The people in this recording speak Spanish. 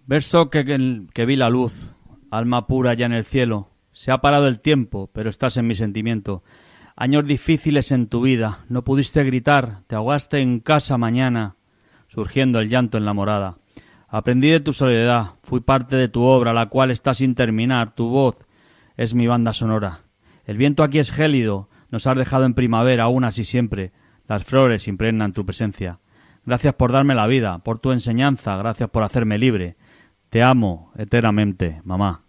Verso que vi la luz, alma pura ya en el cielo. Se ha parado el tiempo, pero estás en mi sentimiento. Años difíciles en tu vida, no pudiste gritar, te ahogaste en casa mañana, surgiendo el llanto en la morada. Aprendí de tu soledad, fui parte de tu obra, la cual está sin terminar. Tu voz es mi banda sonora. El viento aquí es gélido, nos has dejado en primavera, aún así siempre. Las flores impregnan tu presencia. Gracias por darme la vida, por tu enseñanza, gracias por hacerme libre. Te amo eternamente, mamá.